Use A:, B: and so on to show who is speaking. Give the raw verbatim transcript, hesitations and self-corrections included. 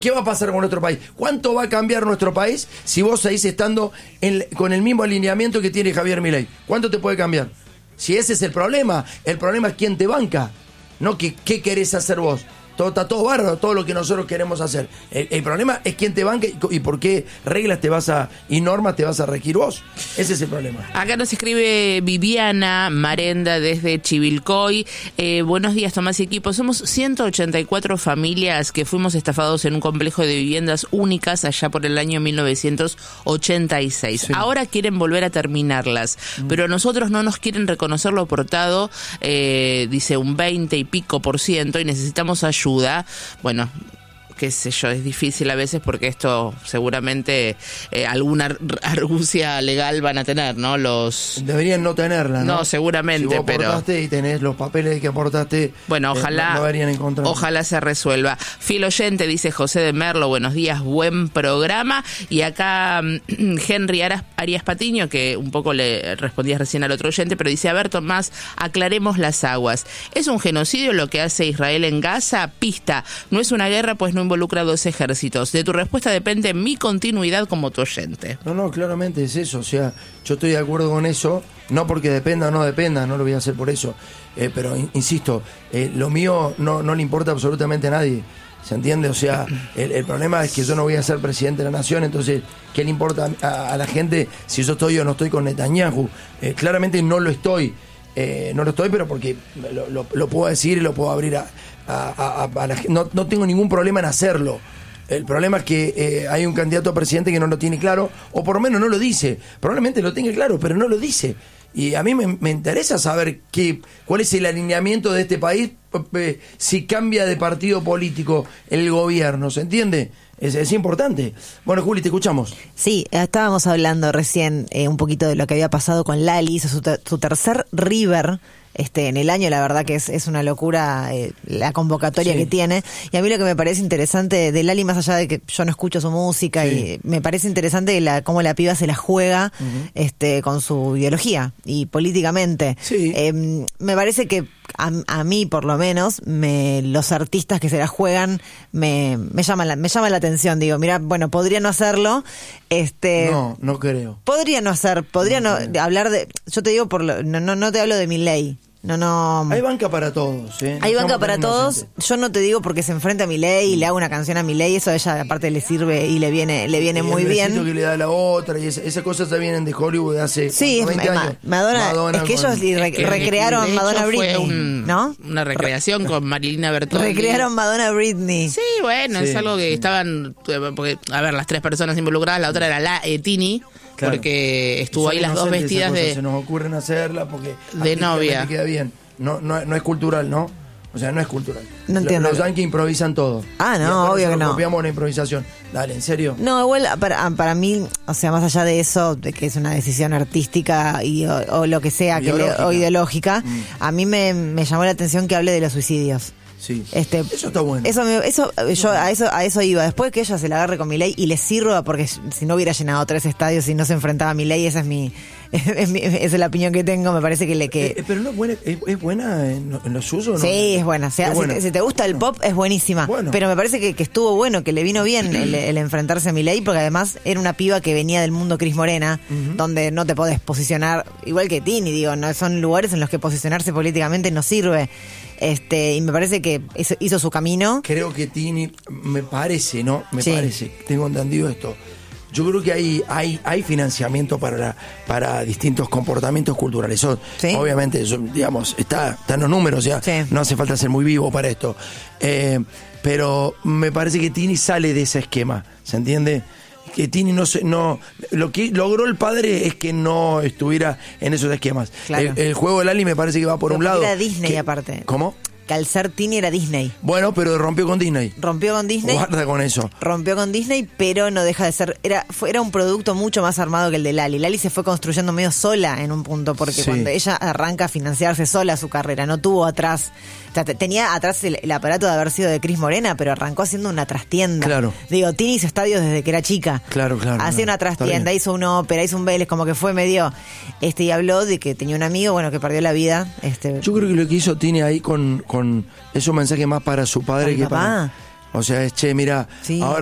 A: ¿Qué va a pasar con nuestro país? ¿Cuánto va a cambiar nuestro país si vos seguís estando en, con el mismo alineamiento que tiene Javier Milei? ¿Cuánto te puede cambiar? Si ese es el problema, el problema es quién te banca, no que, qué querés hacer vos. Todo, está todo bárbaro, todo lo que nosotros queremos hacer. El, el problema es quién te banca y, y por qué reglas te vas a y normas te vas a regir vos. Ese es el problema.
B: Acá nos escribe Viviana Marenda desde Chivilcoy. Eh, buenos días, Tomás y equipo. Somos ciento ochenta y cuatro familias que fuimos estafados en un complejo de viviendas únicas allá por el año mil novecientos ochenta y seis. Sí. Ahora quieren volver a terminarlas, mm. pero a nosotros no nos quieren reconocer lo aportado, eh, dice un veinte y pico por ciento, y necesitamos ayuda. ayuda, bueno, qué sé yo, es difícil a veces porque esto seguramente eh, alguna argucia legal van a tener, ¿no? Los
A: deberían no tenerla, ¿no?
B: No, seguramente,
A: si vos
B: pero
A: aportaste y tenés los papeles que aportaste,
B: bueno, ojalá,
A: eh, no deberían encontrar.
B: Ojalá se resuelva. Fiel oyente, dice José de Merlo, buenos días, buen programa. Y acá Henry Arias Patiño, que un poco le respondías recién al otro oyente, pero dice, a ver, Tomás, aclaremos las aguas. ¿Es un genocidio lo que hace Israel en Gaza? Pista, no es una guerra, pues no involucra a dos ejércitos. De tu respuesta depende mi continuidad como tu oyente.
A: No, no, claramente es eso. O sea, yo estoy de acuerdo con eso, no porque dependa o no dependa, no lo voy a hacer por eso. Eh, pero, in, insisto, eh, lo mío no, no le importa absolutamente a nadie. ¿Se entiende? O sea, el, el problema es que yo no voy a ser presidente de la nación, entonces, ¿qué le importa a, a, a la gente si yo estoy o no estoy con Netanyahu? Eh, claramente no lo estoy. Eh, no lo estoy, pero porque lo, lo, lo puedo decir y lo puedo abrir a, a, a, a la gente. No, no tengo ningún problema en hacerlo. El problema es que eh, hay un candidato a presidente que no lo tiene claro, o por lo menos no lo dice. Probablemente lo tenga claro, pero no lo dice. Y a mí me, me interesa saber qué, cuál es el alineamiento de este país eh, si cambia de partido político el gobierno, ¿se entiende? Es, es importante. Bueno, Juli, te escuchamos.
C: Sí, estábamos hablando recién eh, un poquito de lo que había pasado con Lali, hizo su, ter- su tercer River este en el año, la verdad que es, es una locura eh, la convocatoria sí. que tiene. Y a mí lo que me parece interesante de Lali, más allá de que yo no escucho su música, sí. y me parece interesante la, cómo la piba se la juega uh-huh. este con su ideología y políticamente.
A: Sí.
C: Eh, me parece que a, a mí, por lo menos, me, los artistas que se la juegan me, me llaman la, me llaman la atención. Digo, mira, bueno, podría no hacerlo. Este,
A: no, no creo.
C: Podría no hacer, podría no,
A: no
C: no hablar de, yo te digo, por lo, no, no, no te hablo de Milei. No, no.
A: Hay banca para todos, ¿eh?
C: Hay banca para todos. Yo no te digo porque se enfrenta a Milei y le hago una canción a Milei, eso a ella aparte le sirve y le viene le viene
A: y
C: muy
A: el
C: bien.
A: Que le da la otra y esa, esas cosas ya vienen de Hollywood de hace
C: sí,
A: veinte
C: ma-
A: años.
C: Madonna, Madonna es que ellos con, re- que recrearon
B: de
C: Madonna Britney,
B: un,
C: ¿no?
B: Una recreación con Marilina Bertoldi.
C: Recrearon Madonna Britney.
B: Sí, bueno, sí, es algo que sí. estaban porque a ver, las tres personas involucradas, la otra era la eh, Tini. Claro. Porque estuvo ahí las dos vestidas de
A: se nos ocurren hacerla porque
B: de novia.
A: Queda bien. No, no, no es cultural, ¿no? O sea, no es cultural.
C: No entiendo.
A: Los yankees improvisan todo.
C: Ah, no, obvio que no.
A: Copiamos la improvisación. Dale, ¿en serio?
C: No, igual para, para mí, o sea, más allá de eso, de que es una decisión artística y, o, o lo que sea, ideológica. Que le, o ideológica, mm. a mí me, me llamó la atención que hable de los suicidios.
A: Sí.
C: Este,
A: eso está bueno.
C: Eso, me, eso yo a eso a eso iba. Después que ella se la agarre con Milei y le sirva, porque si no hubiera llenado tres estadios y no se enfrentaba a Milei, esa es mi, es mi esa es la opinión que tengo. Me parece que le que.
A: Eh, pero no es buena, es, es buena en, en lo suyo, ¿no?
C: Sí, es buena. O sea,
A: es buena.
C: Si, si te gusta el pop es buenísima. Bueno. Pero me parece que, que estuvo bueno, que le vino bien el, el enfrentarse a Milei, porque además era una piba que venía del mundo Cris Morena, uh-huh. donde no te podés posicionar igual que Tini, digo, no son lugares en los que posicionarse políticamente no sirve. Este, y me parece que hizo, hizo su camino.
A: Creo que Tini, me parece, ¿no? Me
C: sí.
A: parece, tengo entendido esto. Yo creo que hay hay hay financiamiento para la, para distintos comportamientos culturales. Eso, ¿sí? Obviamente, eso, digamos, está, está en los números, o sea, sí. no hace falta ser muy vivo para esto. Eh, pero me parece que Tini sale de ese esquema, ¿se entiende? Que Tini no se, no lo que logró el padre es que no estuviera en esos esquemas. Claro. El, el juego de Lali me parece que va por
C: pero
A: un lado.
C: Era Disney
A: que,
C: aparte.
A: ¿Cómo?
C: Que al ser Tini era Disney.
A: Bueno, pero rompió con Disney.
C: Rompió con Disney.
A: Guarda con eso.
C: Rompió con Disney, pero no deja de ser... Era fue, era un producto mucho más armado que el de Lali. Lali se fue construyendo medio sola en un punto, porque sí. cuando ella arranca a financiarse sola su carrera, no tuvo atrás... O sea, tenía atrás el, el aparato de haber sido de Cris Morena, pero arrancó haciendo una trastienda.
A: Claro.
C: Digo, Tini hizo estadios desde que era chica.
A: Claro, claro.
C: Hacía
A: claro.
C: una trastienda, hizo una ópera, hizo un Vélez, como que fue medio... Este, y habló de que tenía un amigo, bueno, que perdió la vida. Este,
A: Yo creo que lo que hizo Tini ahí con... con es un mensaje más para su padre que
C: papá?
A: para... O sea, es, che, mira,
C: Sí.
A: ahora